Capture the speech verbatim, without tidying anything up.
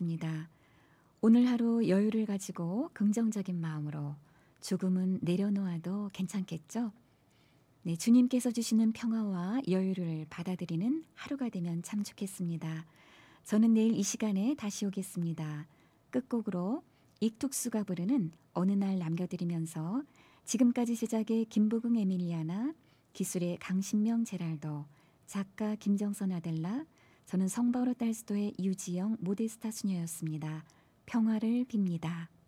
시작하겠습니다. 오늘 하루 여유를 가지고 긍정적인 마음으로 조금은 내려놓아도 괜찮겠죠? 네, 주님께서 주시는 평화와 여유를 받아들이는 하루가 되면 참 좋겠습니다. 저는 내일 이 시간에 다시 오겠습니다. 끝곡으로 익툭수가 부르는 어느 날 남겨드리면서 지금까지 제작의 김부긍 에밀리아나, 기술의 강신명 제랄도, 작가 김정선 아델라, 저는 성바오로 딸수도의 유지영 모데스타 수녀였습니다. 평화를 빕니다.